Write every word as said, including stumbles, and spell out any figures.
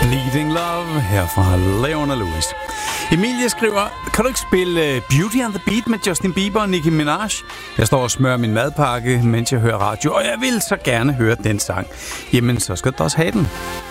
Bleeding Love her fra Leona Lewis. Emilie skriver, kan du ikke spille Beauty and the Beat med Justin Bieber og Nicki Minaj? Jeg står og smører min madpakke, mens jeg hører radio, og jeg vil så gerne høre den sang. Jamen, så skal du også have den.